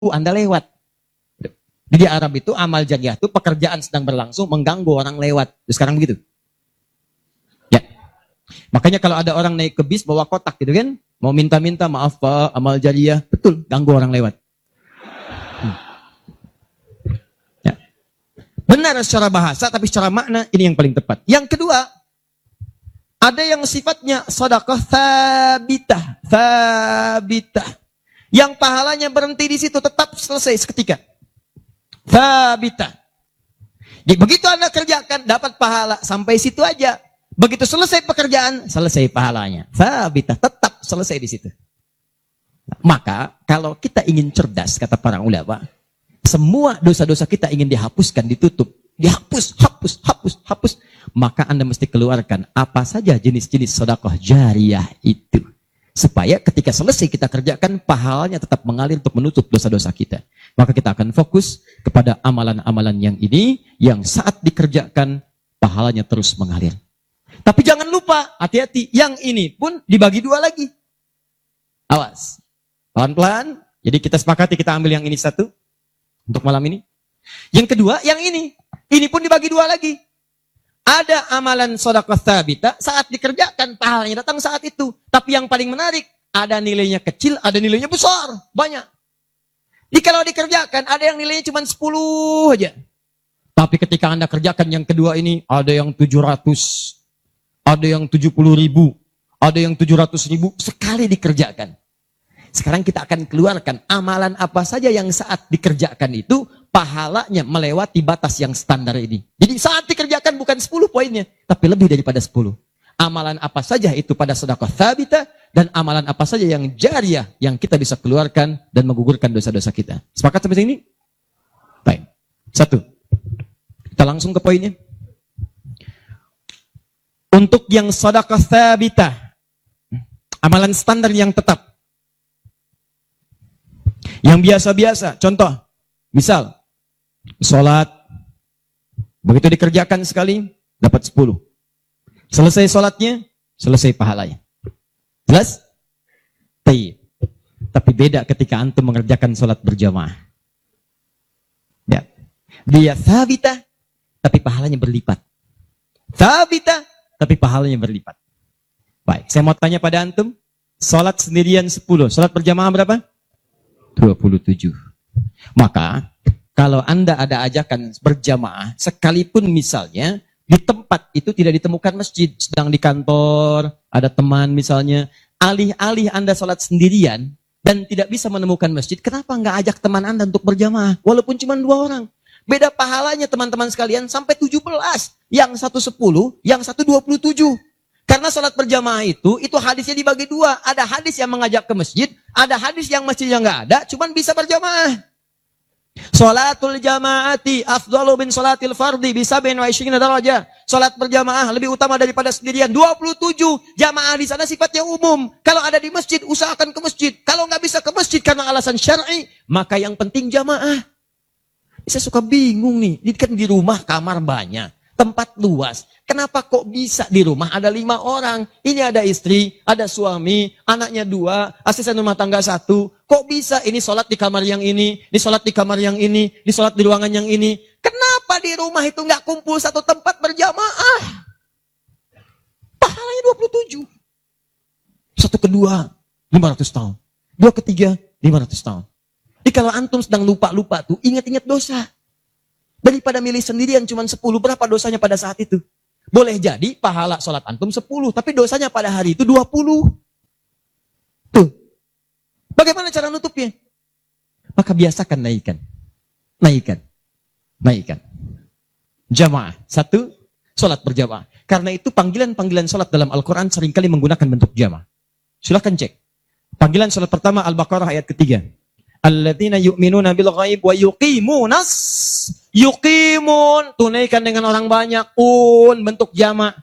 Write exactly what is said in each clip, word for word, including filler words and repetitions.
Anda lewat. Di Arab itu amal jariyah itu pekerjaan sedang berlangsung mengganggu orang lewat. Terus sekarang begitu. Ya. Makanya kalau ada orang naik ke bis bawa kotak gitu kan, mau minta-minta maaf Pak, amal jariyah, betul, ganggu orang lewat. Hmm. Ya. Benar secara bahasa, tapi secara makna ini yang paling tepat. Yang kedua, ada yang sifatnya sedekah tsabitah, tsabitah. Yang pahalanya berhenti di situ, tetap selesai seketika. Tsabitah. Jadi begitu Anda kerjakan, dapat pahala sampai situ aja. Begitu selesai pekerjaan, selesai pahalanya. Tsabitah, tetap selesai di situ. Maka kalau kita ingin cerdas, kata para ulama, semua dosa-dosa kita ingin dihapuskan, ditutup, dihapus, hapus, hapus, hapus. Maka Anda mesti keluarkan apa saja jenis-jenis sedekah jariyah itu. Supaya ketika selesai kita kerjakan, pahalanya tetap mengalir untuk menutup dosa-dosa kita. Maka kita akan fokus kepada amalan-amalan yang ini, yang saat dikerjakan, pahalanya terus mengalir. Tapi jangan lupa, hati-hati, yang ini pun dibagi dua lagi. Awas. Pelan-pelan, jadi kita sepakati kita ambil yang ini satu, untuk malam ini. Yang kedua, yang ini. Ini pun dibagi dua lagi. Ada amalan sedekah tsabitah, saat dikerjakan, pahalanya datang saat itu. Tapi yang paling menarik, ada nilainya kecil, ada nilainya besar. Banyak. Jadi kalau dikerjakan, ada yang nilainya cuma sepuluh aja. Tapi ketika Anda kerjakan yang kedua ini, ada yang tujuh ratus, ada yang tujuh puluh ribu, ada yang tujuh ratus ribu, sekali dikerjakan. Sekarang kita akan keluarkan amalan apa saja yang saat dikerjakan itu, pahalanya melewati batas yang standar ini. Jadi saat dikerjakan bukan sepuluh poinnya, tapi lebih daripada sepuluh. Amalan apa saja itu pada sedekah tsabitah, dan amalan apa saja yang jariyah yang kita bisa keluarkan dan menggugurkan dosa-dosa kita. Sepakat sampai sini? Baik. Satu. Kita langsung ke poinnya. Untuk yang sedekah tsabitah, amalan standar yang tetap. Yang biasa-biasa, contoh, misal, sholat, begitu dikerjakan sekali, dapat sepuluh. Selesai sholatnya, selesai pahalanya. Jelas? Tayyib. Tapi beda ketika antum mengerjakan sholat berjamaah. Ya. Dia tsabitah, tapi pahalanya berlipat. Tsabitah, tapi pahalanya berlipat. Baik, saya mau tanya pada antum, sholat sendirian sepuluh, sholat berjamaah berapa? dua puluh tujuh. Maka, kalau Anda ada ajakan berjamaah, sekalipun misalnya, di tempat itu tidak ditemukan masjid, sedang di kantor, ada teman misalnya, alih-alih Anda sholat sendirian, dan tidak bisa menemukan masjid, kenapa nggak ajak teman Anda untuk berjamaah? Walaupun cuma dua orang. Beda pahalanya teman-teman sekalian, sampai tujuh belas. Yang satu sepuluh, yang satu dua puluh tujuh. Karena sholat berjamaah itu, itu hadisnya dibagi dua. Ada hadis yang mengajak ke masjid, ada hadis yang masjidnya nggak ada, cuman bisa berjamaah. Sholatul jamaati afdalu bin sholatil fardi bisa bin wa ishrina darajah. Sholat berjamaah lebih utama daripada sendirian. dua puluh tujuh. Jamaah di sana sifatnya umum. Kalau ada di masjid, usahakan ke masjid. Kalau nggak bisa ke masjid karena alasan syar'i, maka yang penting jamaah. Saya suka bingung nih. Ini kan di rumah kamar banyak, tempat luas. Kenapa kok bisa di rumah ada lima orang? Ini ada istri, ada suami, anaknya dua, asisten rumah tangga satu. Kok bisa ini sholat di kamar yang ini, di sholat di kamar yang ini, di sholat di ruangan yang ini? Kenapa di rumah itu nggak kumpul satu tempat berjamaah? Pahalanya dua puluh tujuh. Satu kedua, lima ratus tahun. Dua ketiga, lima ratus tahun. Jadi kalau antum sedang lupa-lupa tuh, ingat-ingat dosa. Daripada milih sendirian cuma sepuluh, berapa dosanya pada saat itu? Boleh jadi pahala sholat antum sepuluh, tapi dosanya pada hari itu dua puluh. Tuh. Bagaimana cara nutupnya? Maka biasakan naikkan. Naikkan. Naikkan. Jamaah. Satu, sholat berjamaah. Karena itu panggilan-panggilan sholat dalam Al-Quran seringkali menggunakan bentuk jamaah. Silahkan cek. Panggilan sholat pertama Al-Baqarah ayat ketiga. Alladzina yu'minuna bil ghaib wa yuqimunas yuqimun, tunaikan dengan orang banyak, un bentuk jamak.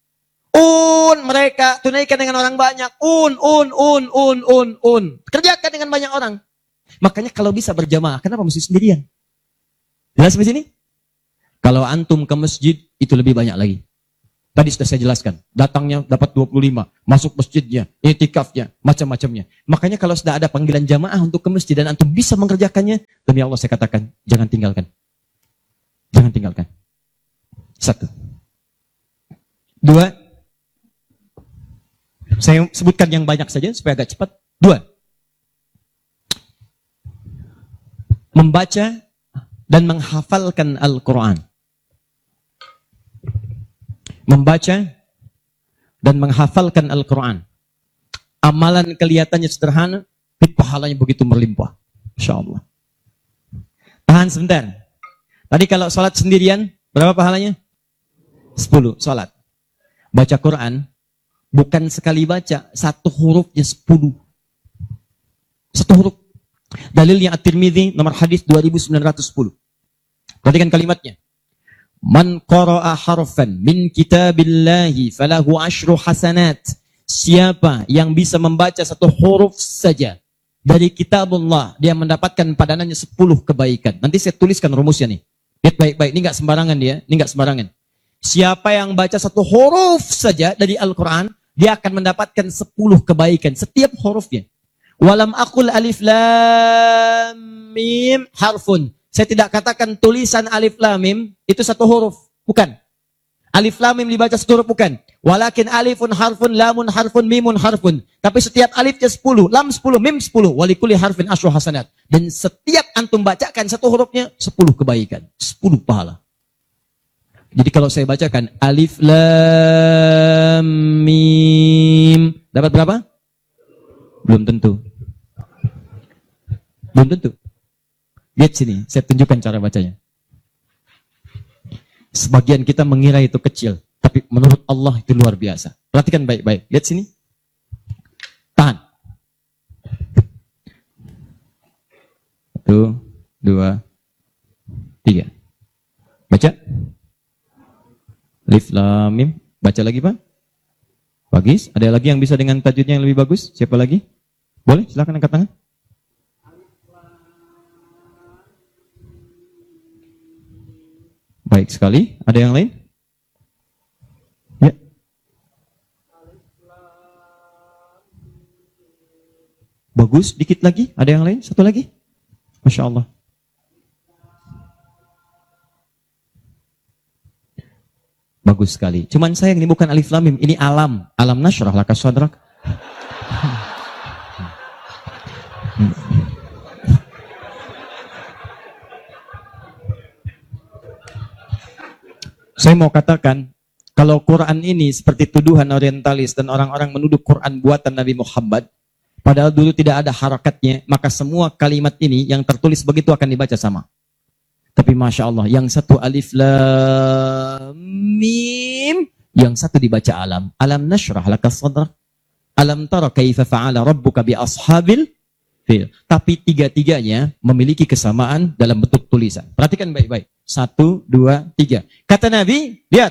Un mereka tunaikan dengan orang banyak, un un un un un un. Kerjakan dengan banyak orang. Makanya kalau bisa berjamaah, kenapa mesti sendirian? Jelas di sini? Kalau antum ke masjid itu lebih banyak lagi. Tadi sudah saya jelaskan. Datangnya dapat dua puluh lima, masuk masjidnya, i'tikafnya, macam-macamnya. Makanya kalau sudah ada panggilan jamaah untuk ke masjid dan antum bisa mengerjakannya, demi Allah saya katakan, jangan tinggalkan. Jangan tinggalkan. Satu. Dua. Saya sebutkan yang banyak saja supaya agak cepat. Dua. Membaca dan menghafalkan Al-Quran. Membaca dan menghafalkan Al-Quran. Amalan kelihatannya sederhana, tapi pahalanya begitu berlimpah. Insya Allah. Tahan sebentar. Tadi kalau sholat sendirian, berapa pahalanya? Sepuluh. Sholat. Baca Quran, bukan sekali baca, satu hurufnya sepuluh. Satu huruf. Dalilnya At-Tirmidzi nomor hadis dua ribu sembilan ratus sepuluh. Perhatikan kalimatnya. Man qara'a harfan min kitabillahi falahu asyru hasanat. Siapa yang bisa membaca satu huruf saja dari kitabullah, dia mendapatkan padanannya sepuluh kebaikan. Nanti saya tuliskan rumusnya nih. Lihat baik-baik, ini enggak sembarangan dia, ini enggak sembarangan. Siapa yang baca satu huruf saja dari Al-Quran, dia akan mendapatkan sepuluh kebaikan setiap hurufnya. Walam aqul alif lam mim harfun. Saya tidak katakan tulisan alif lam mim itu satu huruf, bukan. Alif lam mim dibaca satu huruf, bukan. Walakin alifun harfun, lamun harfun, mimun harfun. Tapi setiap alifnya sepuluh, lam sepuluh, mim sepuluh, walikuli harfin asyru hasanat. Dan setiap antum bacakan satu hurufnya sepuluh kebaikan, sepuluh pahala. Jadi kalau saya bacakan alif lam mim, dapat berapa? Belum tentu. Belum tentu. Lihat sini, saya tunjukkan cara bacanya. Sebagian kita mengira itu kecil, tapi menurut Allah itu luar biasa. Perhatikan baik-baik. Lihat sini. Tahan. Satu, dua, tiga. Baca. Alif lam mim. Baca lagi, Pak. Bagus. Ada lagi yang bisa dengan tajwidnya yang lebih bagus? Siapa lagi? Boleh, silakan angkat tangan. Baik sekali. Ada yang lain? Ya. Bagus. Dikit lagi. Ada yang lain? Satu lagi. Masya Allah. Bagus sekali. Cuman sayang ini bukan alif lam mim, ini alam. Alam nasyrah laka sadrak. Saya mau katakan, kalau Quran ini seperti tuduhan orientalis dan orang-orang menuduh Quran buatan Nabi Muhammad, padahal dulu tidak ada harakatnya, maka semua kalimat ini yang tertulis begitu akan dibaca sama. Tapi Masya Allah, yang satu alif lam mim, yang satu dibaca alam. Alam nashrah laka sadrak. Alam tara kaifa fa'ala rabbuka bi ashabil fil. Tapi tiga-tiganya memiliki kesamaan dalam bentuk tulisan. Perhatikan baik-baik. Satu, dua, tiga. Kata Nabi, lihat.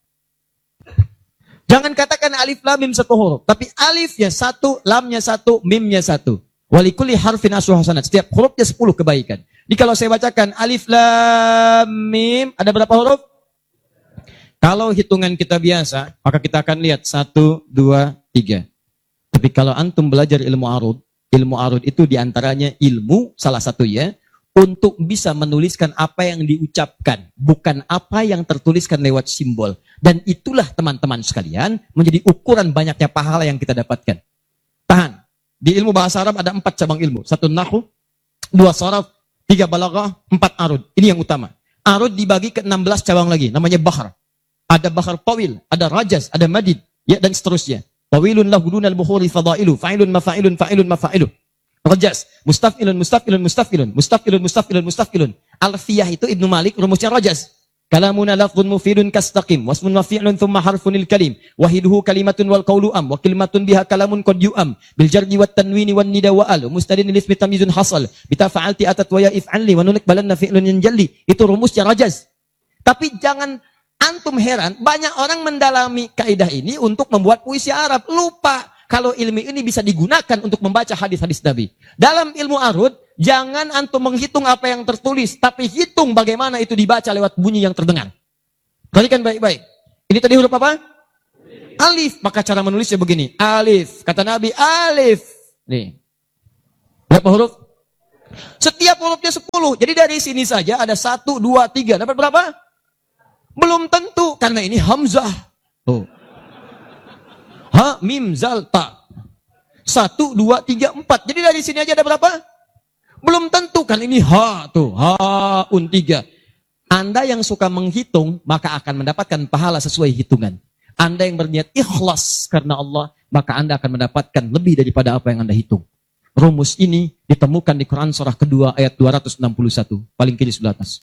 Jangan katakan alif lam mim satu huruf, tapi alifnya satu, lamnya satu, mimnya satu. Walikuli harfin asyru hasanat. Setiap hurufnya sepuluh kebaikan. Jadi kalau saya bacakan alif lam mim, ada berapa huruf? Kalau hitungan kita biasa, maka kita akan lihat satu, dua, tiga. Tapi kalau antum belajar ilmu arud, ilmu arud itu diantaranya ilmu, salah satu ya, untuk bisa menuliskan apa yang diucapkan, bukan apa yang tertuliskan lewat simbol. Dan itulah teman-teman sekalian, menjadi ukuran banyaknya pahala yang kita dapatkan. Tahan. Di ilmu bahasa Arab ada empat cabang ilmu. Satu nahu, dua saraf, tiga balaghah, empat arud. Ini yang utama. Arud dibagi ke enam belas cabang lagi, namanya bahar. Ada bahar tawil, ada rajaz, ada madid, ya, dan seterusnya. Tawilun lahu dunal bukhuri fadailu, fa'ilun mafa'ilun, fa'ilun mafa'ilun. Rajas, mustafilun, mustafilun, mustafilun, mustafilun, mustafilun, mustafilun. Alfiyah itu Ibnu Malik, rumusnya rajas. Kalamuna lafzun mufidun kastaqim, wasmun mafi'lun thumma harfunil kalim, wahiduhu kalimatun wal qawlu am, wa kalimatun biha kalamun qad yu'am, bil jardi wat tanwini wan nida wa al, mustadin lismi tamyizun hasal, bita fa'alti atat wa ya if'anli, wa nunik balanna fi'lun yanjalli. Itu rumusnya rajas. Tapi jangan antum heran, banyak orang mendalami kaidah ini untuk membuat puisi Arab. Lupa kalau ilmu ini bisa digunakan untuk membaca hadis-hadis Nabi. Dalam ilmu arud, jangan antum menghitung apa yang tertulis, tapi hitung bagaimana itu dibaca lewat bunyi yang terdengar. Perhatikan baik-baik. Ini tadi huruf apa? Alif. Maka cara menulisnya begini. Alif. Kata Nabi, alif. Nih. Berapa huruf? Setiap hurufnya sepuluh. Jadi dari sini saja ada satu, dua, tiga. Dapat berapa? Belum tentu. Karena ini hamzah. Tuh. Ha, mim, zal, ta. Satu, dua, tiga, empat. Jadi dari sini aja ada berapa? Belum tentu. Kan ini ha. Tuh. Ha, un, tiga. Anda yang suka menghitung, maka akan mendapatkan pahala sesuai hitungan. Anda yang berniat ikhlas karena Allah, maka Anda akan mendapatkan lebih daripada apa yang Anda hitung. Rumus ini ditemukan di Quran surah kedua ayat dua ratus enam puluh satu. Paling kiri sebelah atas.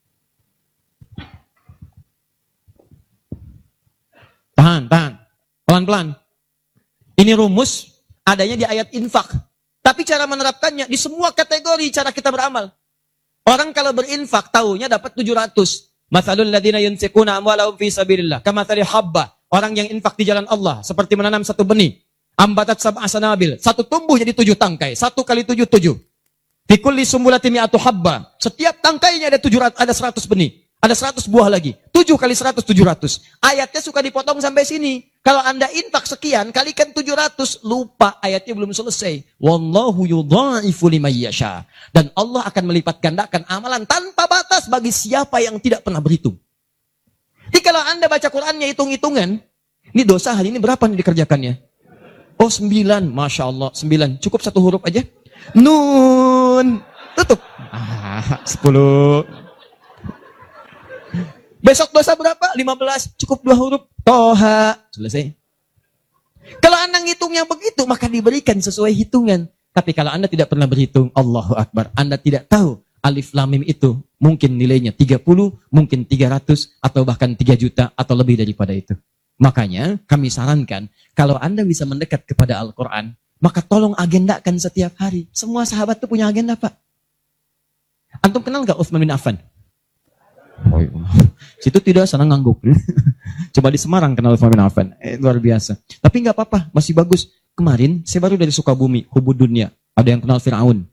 Tahan, tahan. Pelan-pelan. Ini rumus adanya di ayat infak. Tapi cara menerapkannya di semua kategori cara kita beramal. Orang kalau berinfak tahunya dapat tujuh ratus. Matsalul ladzina yunfiquna amwalahum fi sabilillah kamatsali habba. Orang yang infak di jalan Allah seperti menanam satu benih. Ambatat sab'a sanabil. Satu tumbuh jadi tujuh tangkai. Satu kali tujuh, tujuh. Fi kulli sumbulatin mi'atu habba. Setiap tangkainya ada tujuh ratus, ada seratus benih. Ada seratus buah lagi. tujuh kali seratus, tujuh ratus. Ayatnya suka dipotong sampai sini. Kalau Anda infak sekian, kalikan tujuh ratus. Lupa, ayatnya belum selesai. Wallahu yudha'ifu liman yasha. Dan Allah akan melipat gandakan amalan tanpa batas bagi siapa yang tidak pernah berhitung. Jadi kalau Anda baca Qur'annya hitung-hitungan, ini dosa hari ini berapa nih dikerjakannya? Oh, sembilan. Masya Allah, sembilan. Cukup satu huruf aja. Nun. Tutup. Ah, sepuluh. Besok dosa berapa? lima belas. Cukup dua huruf. Toha. Selesai. Kalau Anda ngitungnya begitu, maka diberikan sesuai hitungan. Tapi kalau Anda tidak pernah berhitung, Allahu Akbar. Anda tidak tahu alif lam mim itu mungkin nilainya tiga puluh, mungkin tiga ratus, atau bahkan tiga juta, atau lebih daripada itu. Makanya kami sarankan, kalau Anda bisa mendekat kepada Al-Quran, maka tolong agendakan setiap hari. Semua sahabat itu punya agenda, Pak. Antum kenal gak Utsman bin Affan? Oh, iya. Situ tidak sana ngangguk. Coba di Semarang kenal Utsman bin Affan. Eh, luar biasa. Tapi nggak apa-apa, masih bagus. Kemarin saya baru dari Sukabumi, Hubud Dunia. Ada yang kenal Fir'aun.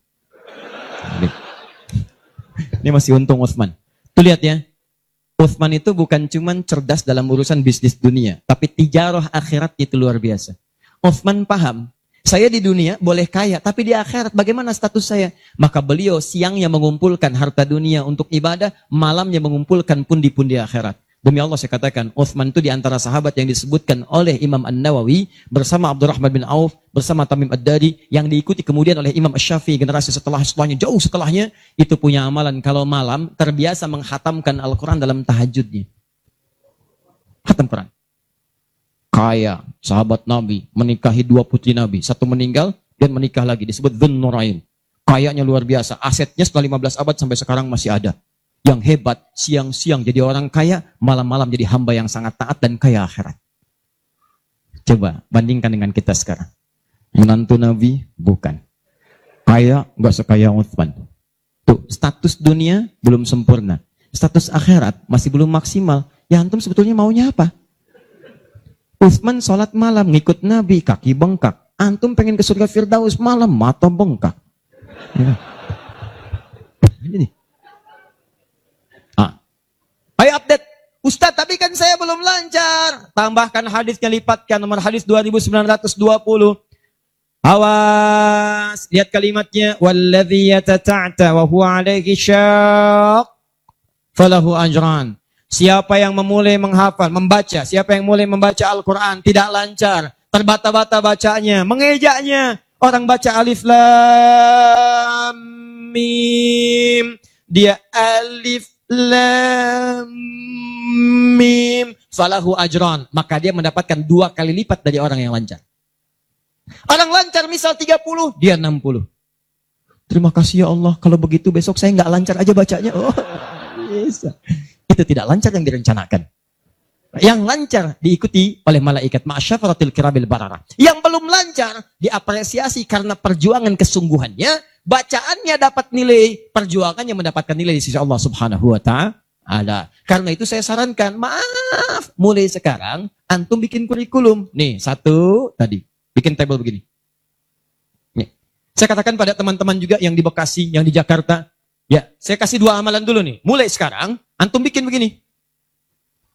Ini masih untung Utsman. Tuh lihat ya. Utsman itu bukan cuman cerdas dalam urusan bisnis dunia, tapi tijarah akhirat itu luar biasa. Utsman paham, saya di dunia boleh kaya, tapi di akhirat bagaimana status saya? Maka beliau siangnya mengumpulkan harta dunia untuk ibadah, malamnya mengumpulkan pundi-pundi akhirat. Demi Allah saya katakan, Utsman itu di antara sahabat yang disebutkan oleh Imam An-Nawawi bersama Abdurrahman bin Auf, bersama Tamim Ad-Dari, yang diikuti kemudian oleh Imam Asy-Syafi'i generasi setelah setelahnya, jauh setelahnya, itu punya amalan kalau malam terbiasa menghatamkan Al-Quran dalam tahajudnya. Khatam Quran. Kaya, sahabat Nabi, menikahi dua putri Nabi. Satu meninggal, dan menikah lagi. Disebut Dzun Nurain. Kayanya luar biasa. Asetnya setelah lima belas abad sampai sekarang masih ada. Yang hebat, siang-siang jadi orang kaya, malam-malam jadi hamba yang sangat taat dan kaya akhirat. Coba, bandingkan dengan kita sekarang. Menantu Nabi, bukan. Kaya, nggak sekaya Utsman. Tuh, status dunia belum sempurna. Status akhirat masih belum maksimal. Ya antum sebetulnya maunya apa? Utsman sholat malam, ngikut Nabi, kaki bengkak. Antum pengen ke surga Firdaus malam, mata bengkak. Ya. Ini. Ah. Ayo update. Ustadz, tapi kan saya belum lancar. Tambahkan hadisnya, lipatkan nomor hadis dua ribu sembilan ratus dua puluh. Awas, lihat kalimatnya. Walladzi yatata'ta wa huwa alaihi syaq falahu ajran. Siapa yang memulai menghafal, membaca, siapa yang mulai membaca Al-Quran, tidak lancar, terbata-bata bacanya, mengejaknya, orang baca alif lam mim, dia alif lam mim, falahu ajran, maka dia mendapatkan dua kali lipat dari orang yang lancar. Orang lancar misal tiga puluh, dia enam puluh. Terima kasih ya Allah, kalau begitu besok saya nggak lancar aja bacanya. Oh, bisa. Itu tidak lancar yang direncanakan. Yang lancar diikuti oleh malaikat ma'asyafaratil kirabil barara. Yang belum lancar diapresiasi karena perjuangan kesungguhannya, bacaannya dapat nilai, perjuangannya mendapatkan nilai di sisi Allah Subhanahu wa taala. Karena itu saya sarankan, maaf, mulai sekarang antum bikin kurikulum. Nih, satu tadi, bikin tabel begini. Nih. Saya katakan pada teman-teman juga yang di Bekasi, yang di Jakarta, ya, saya kasih dua amalan dulu nih. Mulai sekarang, antum bikin begini.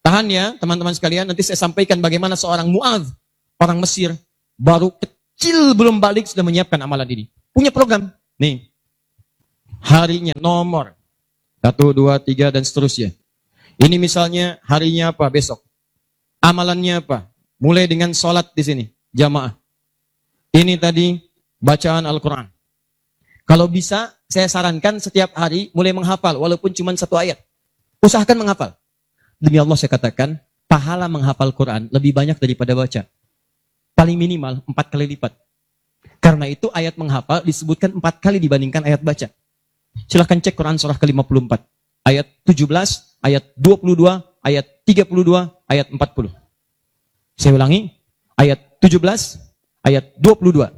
Tahan ya, teman-teman sekalian. Nanti saya sampaikan bagaimana seorang Mu'adz, orang Mesir, baru kecil belum balik sudah menyiapkan amalan ini. Punya program. Nih, harinya nomor satu, dua, tiga, dan seterusnya. Ini misalnya harinya apa besok. Amalannya apa? Mulai dengan sholat di sini, jamaah. Ini tadi bacaan Al-Quran. Kalau bisa, saya sarankan setiap hari mulai menghafal, walaupun cuma satu ayat. Usahakan menghafal. Demi Allah saya katakan, pahala menghafal Quran lebih banyak daripada baca. Paling minimal empat kali lipat. Karena itu ayat menghafal disebutkan empat kali dibandingkan ayat baca. Silahkan cek Quran surah ke lima puluh empat. Ayat tujuh belas, ayat dua puluh dua, ayat tiga puluh dua, ayat empat puluh. Saya ulangi, ayat tujuh belas, ayat dua puluh dua,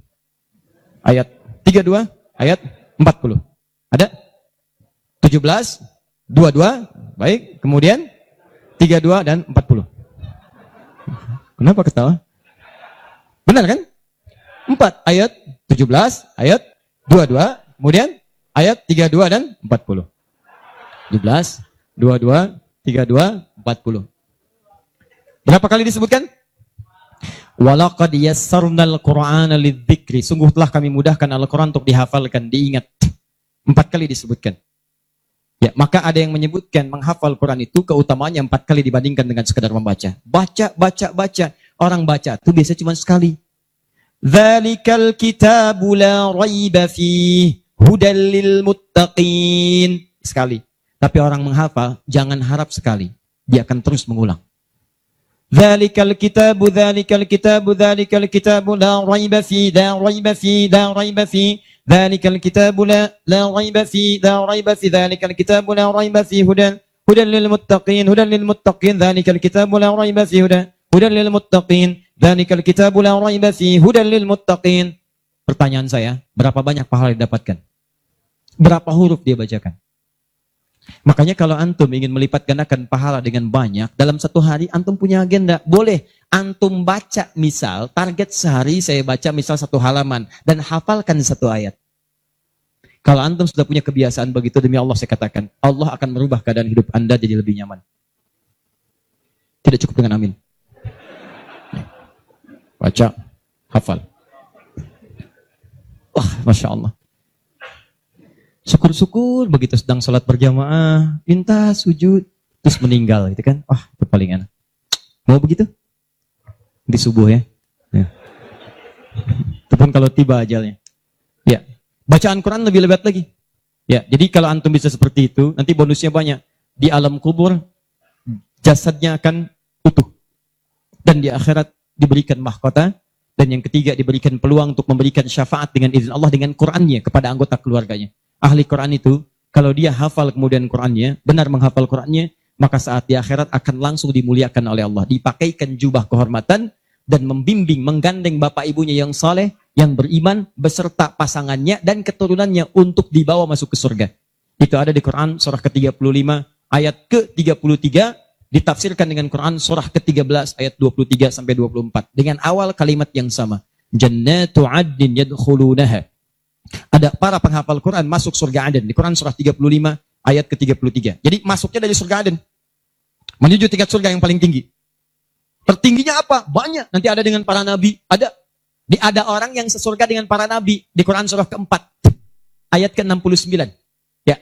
ayat tiga puluh dua, ayat empat puluh. Ada? tujuh belas, dua puluh dua, baik, kemudian tiga puluh dua dan empat puluh. Kenapa ketawa? Benar kan? empat, ayat tujuh belas, ayat dua puluh dua, kemudian ayat tiga puluh dua dan empat puluh. tujuh belas, dua puluh dua, tiga puluh dua, empat puluh. Berapa kali disebutkan? Walaqad yassarnal Qur'ana lidzikri. Sungguh telah kami mudahkan Al-Quran untuk dihafalkan, diingat. Empat kali disebutkan. Ya, maka ada yang menyebutkan menghafal Quran itu keutamaannya empat kali dibandingkan dengan sekadar membaca. Baca, baca, baca. Orang baca itu biasanya cuma sekali. Dzalikal kitabu la raiba fihi hudal lil muttaqin. Sekali. Tapi orang menghafal jangan harap sekali. Dia akan terus mengulang. Dzalikal kitabu dzalikal kitabu dzalikal kitabu la raiba fihi la raiba fihi la raiba fihi dzalikal kitabu la la raiba fihi la raiba fihi dzalikal kitabu la raiba fihi hudan hudan lil muttaqin hudan lil muttaqin dzalikal kitabu la raiba fihi hudan hudan lil muttaqin dzalikal kitabu la raiba fihi hudan lil muttaqin. Pertanyaan saya, berapa banyak pahala didapatkan? Berapa huruf dia bacakan? Makanya kalau antum ingin melipat gandakan pahala dengan banyak, dalam satu hari antum punya agenda. Boleh antum baca, misal target sehari saya baca misal satu halaman dan hafalkan satu ayat. Kalau antum sudah punya kebiasaan begitu, demi Allah saya katakan, Allah akan merubah keadaan hidup anda jadi lebih nyaman. Tidak cukup dengan amin. Baca, hafal. Wah, Masya Allah. Syukur-syukur begitu sedang sholat berjamaah, minta sujud, terus meninggal, gitu kan? Wah, itu paling enak. Mau begitu? Di subuh ya. Ya. Ataupun kalau tiba ajalnya. Ya. Bacaan Quran lebih lebat lagi. Ya. Jadi kalau antum bisa seperti itu, nanti bonusnya banyak. Di alam kubur, jasadnya akan utuh. Dan di akhirat diberikan mahkota. Dan yang ketiga diberikan peluang untuk memberikan syafaat dengan izin Allah dengan Qurannya kepada anggota keluarganya. Ahli Quran itu, kalau dia hafal kemudian Qurannya, benar menghafal Qurannya, maka saat di akhirat akan langsung dimuliakan oleh Allah. Dipakaikan jubah kehormatan dan membimbing, menggandeng bapak ibunya yang saleh, yang beriman, beserta pasangannya dan keturunannya untuk dibawa masuk ke surga. Itu ada di Quran surah ke tiga puluh lima ayat ke tiga puluh tiga, ditafsirkan dengan Quran surah ke tiga belas ayat dua puluh tiga sampai dua puluh empat dengan awal kalimat yang sama. Jannatu 'adnin yadkhulunaha. Ada para penghafal Quran masuk surga Aden di Quran surah tiga puluh lima ayat ke tiga puluh tiga. Jadi masuknya dari surga Aden menuju tingkat surga yang paling tinggi. Tertingginya apa? Banyak. Nanti ada dengan para nabi. Ada di ada orang yang sesurga dengan para nabi di Quran surah keempat ayat ke enam puluh sembilan. Ya.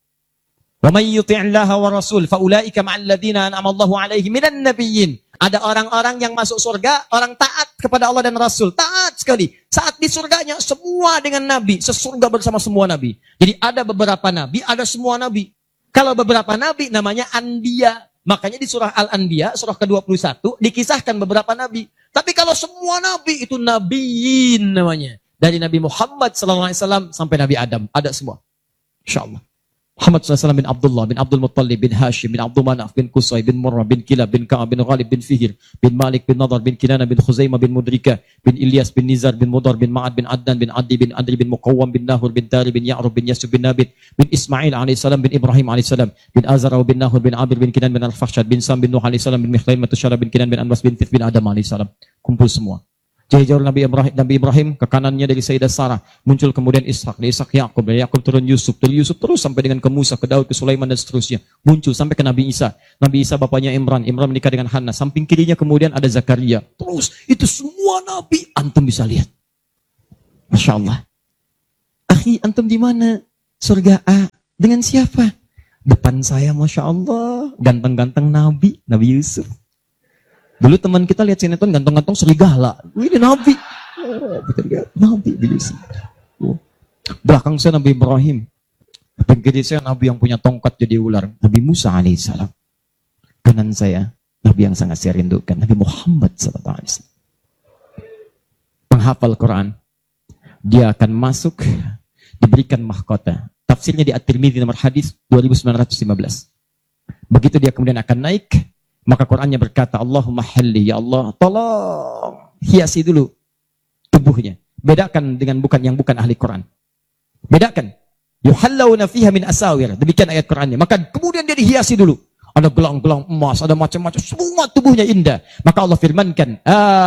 Wa may yuti'illaha wa rasul fa ulaika ma'al ladzina an'ama Allahu 'alaihim minan nabiyyin. Ada orang-orang yang masuk surga, orang taat kepada Allah dan Rasul. Taat sekali. Saat di surganya, semua dengan Nabi. Sesurga bersama semua Nabi. Jadi ada beberapa Nabi, ada semua Nabi. Kalau beberapa Nabi, namanya Anbiya. Makanya di surah Al-Anbiya, surah ke dua puluh satu, dikisahkan beberapa Nabi. Tapi kalau semua Nabi, itu Nabiyin namanya. Dari Nabi Muhammad shallallahu alaihi wasallam sampai Nabi Adam. Ada semua. InsyaAllah. Muhammad shallallahu alaihi wasallam bin Abdullah, bin Abdul Muttalib, bin Hashim, bin Abdul Manaf, bin Qusay, bin Murrah, bin Kilab, bin Ka'ab, bin Ghalib, bin Fihir, bin Malik, bin Nadar, bin Kinana, bin Khuzaimah, bin Mudrika, bin Ilyas, bin Nizar, bin Mudar, bin Ma'ad, bin Adnan, bin Adi, bin Adri, bin Muqawwam, bin Nahur, bin Tari, bin Ya'rub, bin Yasub, bin Nabit, bin Ismail alaihissalam, bin Ibrahim alaihissalam, bin Azara, bin Nahur, bin Abir, bin Kinan, bin Al-Fakhshad, bin Sam, bin Nuh alaihissalam, bin Mikhlaim, Matusyara, bin Kinan, bin Anwas, bin Tith, bin Adam alaihissalam. Kumpul semua. Jauh Nabi Ibrahim, Nabi Ibrahim ke kanannya dari Sayyidah Sarah. Muncul kemudian Ishak, dari Ishak Yakub, dari Yakub turun Yusuf, dari Yusuf terus sampai dengan ke Musa, ke Daud, ke Sulaiman dan seterusnya. Muncul sampai ke Nabi Isa. Nabi Isa bapaknya Imran, Imran menikah dengan Hannah. Samping kirinya kemudian ada Zakaria. Terus itu semua nabi antum bisa lihat. Masya Allah. Akhi, antum di mana? Surga A. Dengan siapa? Depan saya, Masya Allah. Ganteng-ganteng Nabi, Nabi Yusuf. Dulu teman kita lihat sinetron ganteng-ganteng serigala. Ini Nabi. Oh, kita lihat Nabi Yusuf. Oh. Belakang saya Nabi Ibrahim. Samping kiri saya Nabi yang punya tongkat jadi ular. Nabi Musa alaihissalam. Kanan saya Nabi yang sangat saya rindukan. Nabi Muhammad sallallahu alaihi wasallam. Penghafal Quran. Dia akan masuk, diberikan mahkota. Tafsirnya di At-Tirmidzi nomor hadis dua ribu sembilan ratus lima belas. Begitu dia kemudian akan naik, maka Qurannya berkata, Allahumma halli, ya Allah, tolong hiasi dulu tubuhnya. Bedakan dengan bukan yang bukan ahli Quran. Bedakan. Yuhallawna fiha min asawir. Demikian ayat Qurannya. Maka kemudian dia dihiasi dulu. Ada gelang-gelang emas, ada macam-macam. Semua tubuhnya indah. Maka Allah firmankan,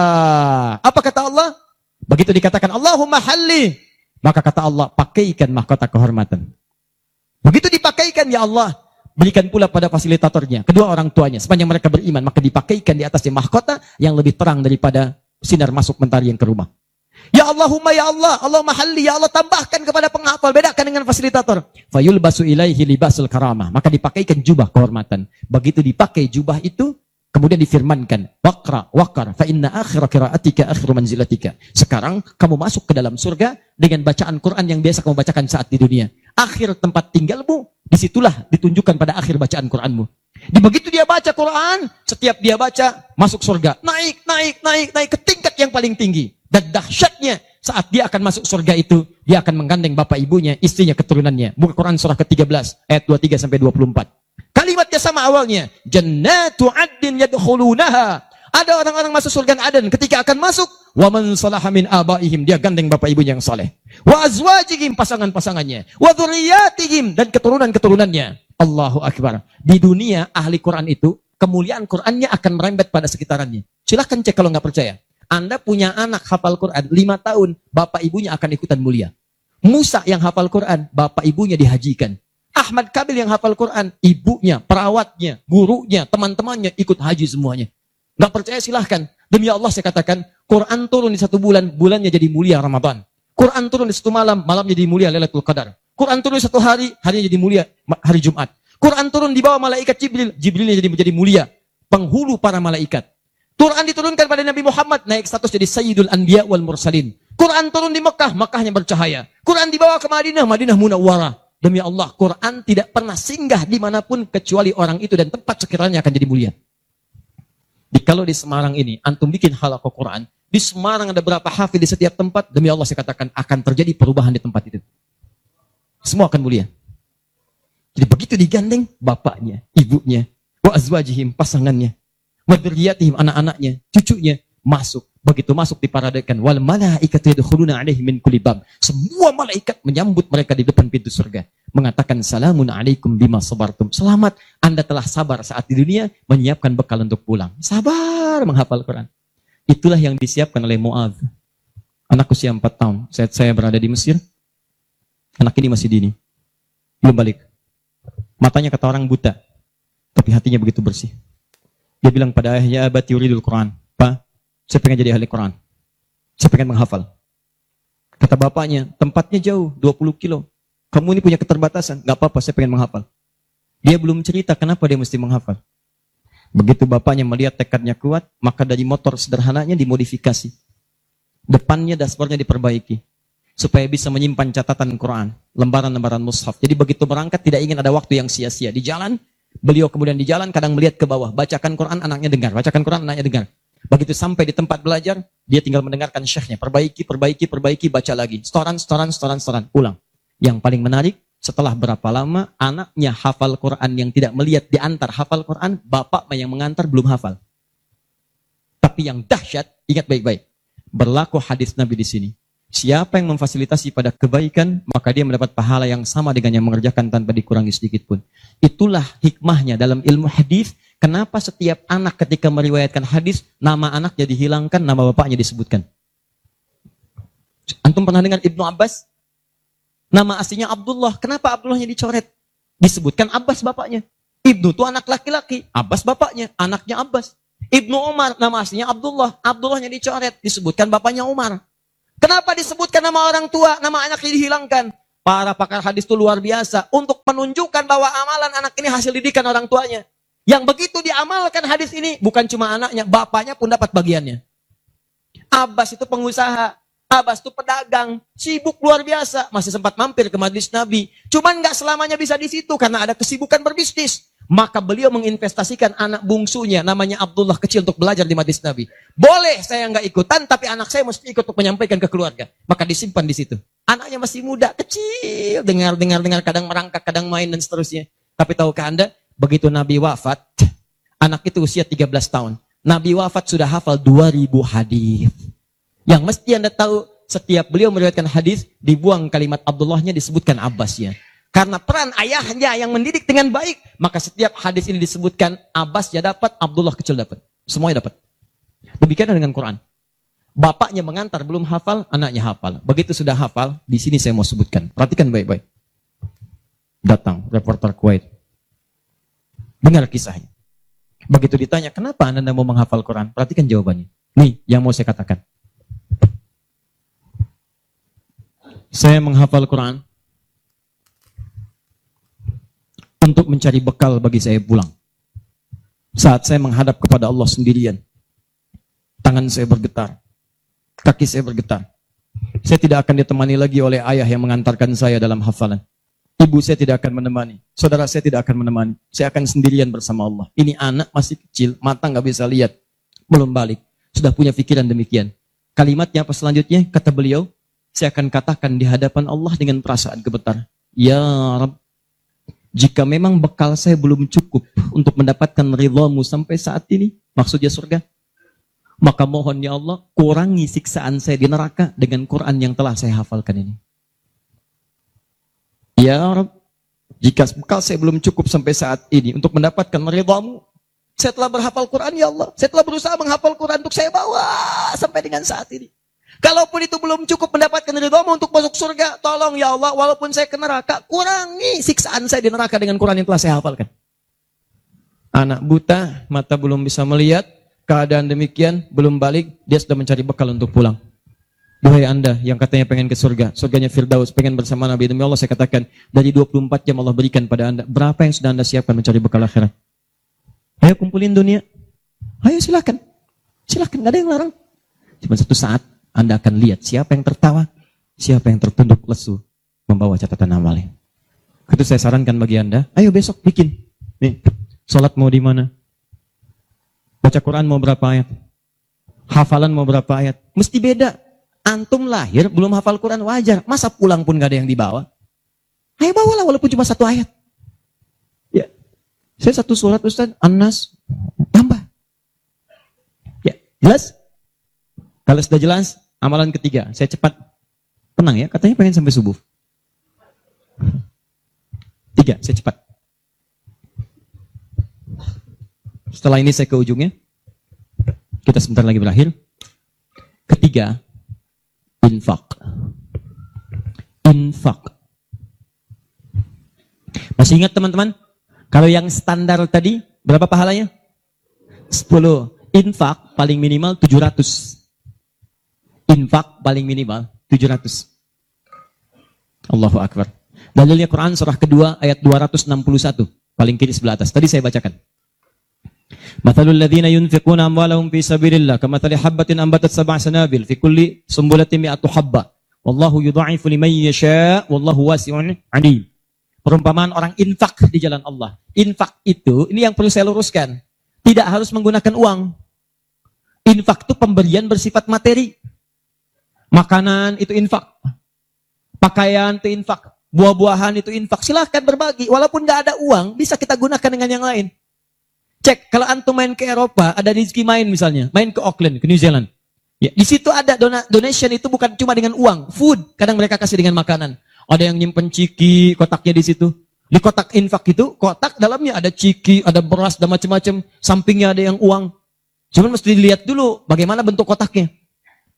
ah, apa kata Allah? Begitu dikatakan, Allahumma halli. Maka kata Allah, pakaikan mahkota kehormatan. Begitu dipakaikan, ya Allah, berikan pula pada fasilitatornya, kedua orang tuanya, sepanjang mereka beriman, maka dipakaikan di atasnya mahkota yang lebih terang daripada sinar masuk mentari yang ke rumah. Ya Allahumma ya Allah, Allahumma halli, ya Allah, tambahkan kepada penghafal, bedakan dengan fasilitator. Fayulbasu ilaihi libasul karamah, maka dipakaikan jubah kehormatan. Begitu dipakai jubah itu, kemudian difirmankan, waqra waqar fa inna akhira qiraatika akhiru manzilatika. Sekarang kamu masuk ke dalam surga dengan bacaan Quran yang biasa kamu bacakan saat di dunia. Akhir tempat tinggalmu, disitulah ditunjukkan pada akhir bacaan Quranmu. Di begitu dia baca Quran, setiap dia baca masuk surga, naik, naik, naik, naik ke tingkat yang paling tinggi. Dan dahsyatnya saat dia akan masuk surga itu, dia akan menggandeng bapak ibunya, istrinya, keturunannya. Buka Quran surah ke tiga belas ayat dua puluh tiga sampai dua puluh empat. Kalimatnya sama awalnya, jannatu addin yadkhulunaha. Ada orang-orang masuk surga Aden, ketika akan masuk, wa man salaha min abaihim, dia gandeng bapak ibunya yang saleh. Wa azwajihim, pasangan-pasangannya. Wa dzurriyyatihim, dan keturunan-keturunannya. Allahu akbar. Di dunia ahli Quran itu, kemuliaan Qurannya akan merembet pada sekitarannya. Silahkan cek kalau nggak percaya. Anda punya anak hafal Quran lima tahun, bapak ibunya akan ikutan mulia. Musa yang hafal Quran, bapak ibunya dihajikan. Ahmad Kabil yang hafal Quran, ibunya, perawatnya, gurunya, teman-temannya ikut haji semuanya. Nggak percaya silahkan. Demi Allah saya katakan, Quran turun di satu bulan, bulannya jadi mulia Ramadan. Quran turun di satu malam, malamnya jadi mulia Lailatul Qadar. Quran turun di satu hari, harinya jadi mulia hari Jumat. Quran turun di bawah malaikat Jibril, Jibrilnya jadi menjadi mulia, penghulu para malaikat. Quran diturunkan pada Nabi Muhammad, naik status jadi Sayyidul Anbiya wal Mursalin. Quran turun di Mekah, Mekahnya bercahaya. Quran dibawa ke Madinah, Madinah Munawwarah. Demi Allah, Quran tidak pernah singgah dimanapun kecuali orang itu dan tempat sekiranya akan jadi mulia. Di, kalau di Semarang ini, antum bikin halaqah Quran, di Semarang ada berapa hafid di setiap tempat, demi Allah saya katakan akan terjadi perubahan di tempat itu. Semua akan mulia. Jadi begitu digandeng, bapaknya, ibunya, wa azwajihim, pasangannya, wa dzurriyyatihim, anak-anaknya, cucunya, masuk. Begitu masuk diparadekan, wal malaikatu yadkhuluna alaihim min kulli bab. Semua malaikat menyambut mereka di depan pintu surga, mengatakan salamun alaikum bima sabartum. Selamat, Anda telah sabar saat di dunia, menyiapkan bekal untuk pulang. Sabar menghafal Quran. Itulah yang disiapkan oleh Mu'adz. Anak usia empat tahun, saat saya berada di Mesir, anak ini masih dini, belum balik. Matanya kata orang buta, tapi hatinya begitu bersih. Dia bilang pada ayahnya, abati yuridul Quran. Pak, saya pengen jadi ahli Quran. Saya pengen menghafal. Kata bapaknya, tempatnya jauh, dua puluh kilo. Kamu ini punya keterbatasan. Gak apa-apa, saya pengen menghafal. Dia belum cerita kenapa dia mesti menghafal. Begitu bapaknya melihat tekadnya kuat, maka dari motor sederhananya dimodifikasi. Depannya dashboardnya diperbaiki. Supaya bisa menyimpan catatan Quran. Lembaran-lembaran mushaf. Jadi begitu berangkat tidak ingin ada waktu yang sia-sia. Di jalan, beliau kemudian di jalan kadang melihat ke bawah. Bacakan Quran, anaknya dengar. Bacakan Quran, anaknya dengar. Begitu sampai di tempat belajar, dia tinggal mendengarkan syekhnya. Perbaiki, perbaiki, perbaiki, baca lagi. Setoran, setoran, setoran, setoran. Ulang. Yang paling menarik, setelah berapa lama, anaknya hafal Quran yang tidak melihat diantar hafal Quran, bapak yang mengantar belum hafal. Tapi yang dahsyat, ingat baik-baik. Berlaku hadis Nabi di sini. Siapa yang memfasilitasi pada kebaikan, maka dia mendapat pahala yang sama dengan yang mengerjakan tanpa dikurangi sedikit pun. Itulah hikmahnya dalam ilmu hadis. Kenapa setiap anak ketika meriwayatkan hadis, nama anaknya dihilangkan, nama bapaknya disebutkan. Antum pernah dengar Ibnu Abbas? Nama aslinya Abdullah. Kenapa Abdullahnya dicoret? Disebutkan Abbas bapaknya. Ibnu itu anak laki-laki. Abbas bapaknya. Anaknya Abbas. Ibnu Umar. Nama aslinya Abdullah. Abdullahnya dicoret. Disebutkan bapaknya Umar. Kenapa disebutkan nama orang tua? Nama anaknya dihilangkan. Para pakar hadis itu luar biasa. Untuk menunjukkan bahwa amalan anak ini hasil didikan orang tuanya. Yang begitu diamalkan hadis ini. Bukan cuma anaknya. Bapaknya pun dapat bagiannya. Abbas itu pengusaha. Abbas itu pedagang. Sibuk luar biasa. Masih sempat mampir ke majelis Nabi. Cuman nggak selamanya bisa di situ. Karena ada kesibukan berbisnis. Maka beliau menginvestasikan anak bungsunya. Namanya Abdullah kecil untuk belajar di majelis Nabi. Boleh saya nggak ikutan. Tapi anak saya mesti ikut untuk menyampaikan ke keluarga. Maka disimpan di situ. Anaknya masih muda. Kecil. Dengar, dengar, dengar. Kadang merangkak, kadang main dan seterusnya. Tapi tahukah Anda? Begitu Nabi wafat. Anak itu usia tiga belas tahun. Nabi wafat sudah hafal dua ribu hadis. Yang mesti Anda tahu, setiap beliau meriwayatkan hadis, dibuang kalimat Abdullahnya, disebutkan Abbasnya. Karena peran ayahnya yang mendidik dengan baik, maka setiap hadis ini disebutkan Abbasnya dapat, Abdullah kecil dapat. Semuanya dapat. Demikian dengan Quran. Bapaknya mengantar, belum hafal, anaknya hafal. Begitu sudah hafal, di sini saya mau sebutkan. Perhatikan baik-baik. Datang reporter Kuwait. Dengar kisahnya. Begitu ditanya, kenapa Anda mau menghafal Quran? Perhatikan jawabannya. Nih, yang mau saya katakan. Saya menghafal Quran untuk mencari bekal bagi saya pulang. Saat saya menghadap kepada Allah sendirian, tangan saya bergetar, kaki saya bergetar. Saya tidak akan ditemani lagi oleh ayah yang mengantarkan saya dalam hafalan. Ibu saya tidak akan menemani, saudara saya tidak akan menemani. Saya akan sendirian bersama Allah. Ini anak masih kecil, mata nggak bisa lihat, belum balik, sudah punya pikiran demikian. Kalimatnya apa selanjutnya? Kata beliau, saya akan katakan di hadapan Allah dengan perasaan gemetar. Ya Rabb, jika memang bekal saya belum cukup untuk mendapatkan ridhamu sampai saat ini, maksudnya surga, maka mohon ya Allah, kurangi siksaan saya di neraka dengan Quran yang telah saya hafalkan ini. Ya Rabb, jika bekal saya belum cukup sampai saat ini untuk mendapatkan ridhamu, saya telah berhafal Quran ya Allah. Saya telah berusaha menghafal Quran untuk saya bawa sampai dengan saat ini. Kalaupun itu belum cukup mendapatkan ridhamu untuk masuk surga, tolong ya Allah, walaupun saya ke neraka, kurangi siksaan saya di neraka dengan Quran yang telah saya hafalkan. Anak buta, mata belum bisa melihat, keadaan demikian, belum balik, dia sudah mencari bekal untuk pulang. Duhai Anda yang katanya pengen ke surga, surganya Firdaus, pengen bersama Nabi, demi Allah saya katakan, dari dua puluh empat jam Allah berikan pada Anda, berapa yang sudah Anda siapkan mencari bekal akhirat? Ayo kumpulin dunia. Ayo silakan. Silakan, gak ada yang larang. Cuma satu saat, Anda akan lihat siapa yang tertawa, siapa yang tertunduk lesu, membawa catatan amalnya. Itu saya sarankan bagi Anda, ayo besok bikin. Nih, sholat mau di mana? Baca Quran mau berapa ayat? Hafalan mau berapa ayat? Mesti beda. Antum lahir belum hafal Quran wajar. Masa pulang pun gak ada yang dibawa? Ayo bawalah walaupun cuma satu ayat. Ya, saya satu surat Ustaz, An-Nas, tambah. Ya, jelas? Kalau sudah jelas, amalan ketiga, saya cepat. Tenang ya, katanya pengen sampai subuh. Tiga, saya cepat. Setelah ini saya ke ujungnya. Kita sebentar lagi berakhir. Ketiga, infak. Infak. Masih ingat teman-teman? Kalau yang standar tadi, berapa pahalanya? sepuluh. Infak paling minimal tujuh ratus. Infak paling minimal tujuh ratus. Allahu Akbar. Dalilnya Quran surah kedua ayat dua ratus enam puluh satu. Paling kiri sebelah atas. Tadi saya bacakan. Mathalul ladzina yunfiquna amwalahum fi sabilillah kamathali habbatin ambatat sab'a sanabil fi kulli sumbulatin mi'atu habba. Wallahu yudha'ifu liman yasha' wallahu wasi'un 'alim. Perumpamaan orang infak di jalan Allah. Infak itu, ini yang perlu saya luruskan. Tidak harus menggunakan uang. Infak itu pemberian bersifat materi. Makanan itu infak. Pakaian itu infak. Buah-buahan itu infak. Silahkan berbagi. Walaupun nggak ada uang, bisa kita gunakan dengan yang lain. Cek, kalau antum main ke Eropa, ada rezeki main misalnya. Main ke Auckland, ke New Zealand. Ya, di situ ada dona, donation itu bukan cuma dengan uang. Food, kadang mereka kasih dengan makanan. Ada yang nyimpen ciki, kotaknya di situ. Di kotak infak itu, kotak dalamnya ada ciki, ada beras, dan macam-macam. Sampingnya ada yang uang. Cuman mesti dilihat dulu bagaimana bentuk kotaknya.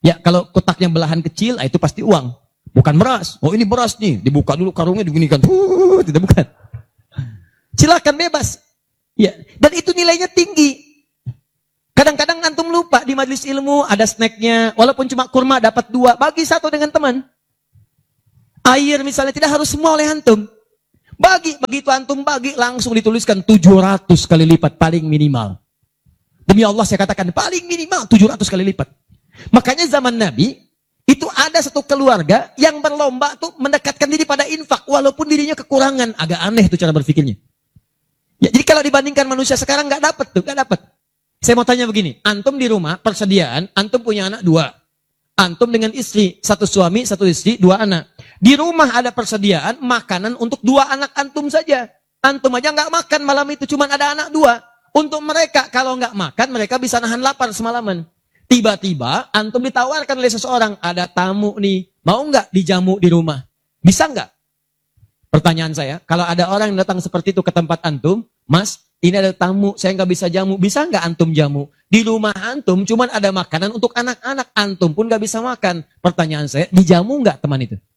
Ya, kalau kotaknya belahan kecil, ah, itu pasti uang. Bukan beras. Oh, ini beras nih. Dibuka dulu karungnya, digunikan. Uh, tidak bukan. Silakan bebas. Ya, dan itu nilainya tinggi. Kadang-kadang antum lupa di majelis ilmu ada snacknya. Walaupun cuma kurma dapat dua, bagi satu dengan teman. Air misalnya tidak harus semua oleh antum. Bagi, begitu antum bagi, langsung dituliskan tujuh ratus kali lipat paling minimal. Demi Allah saya katakan paling minimal tujuh ratus kali lipat. Makanya zaman Nabi, itu ada satu keluarga yang berlomba tuh mendekatkan diri pada infak. Walaupun dirinya kekurangan. Agak aneh tuh cara berpikirnya. Ya, jadi kalau dibandingkan manusia sekarang nggak dapat tuh, nggak dapat. Saya mau tanya begini, antum di rumah persediaan, antum punya anak dua. Antum dengan istri, satu suami, satu istri, dua anak. Di rumah ada persediaan makanan untuk dua anak antum saja. Antum aja nggak makan malam itu, cuma ada anak dua. Untuk mereka, kalau nggak makan, mereka bisa nahan lapar semalaman. Tiba-tiba, antum ditawarkan oleh seseorang, ada tamu nih, mau nggak dijamu di rumah? Bisa nggak? Pertanyaan saya, kalau ada orang yang datang seperti itu ke tempat antum, Mas, ini ada tamu, saya nggak bisa jamu, bisa nggak antum jamu? Di rumah antum, cuman ada makanan untuk anak-anak, antum pun nggak bisa makan. Pertanyaan saya, dijamu nggak teman itu?